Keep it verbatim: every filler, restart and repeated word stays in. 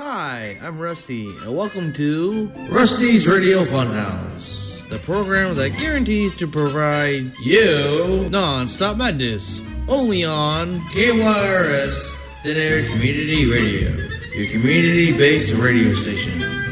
Hi, I'm Rusty, and welcome to Rusty's Radio Funhouse, the program that guarantees to provide you non-stop madness, only on K Y R S, Thin Air Community Radio, your community-based radio station.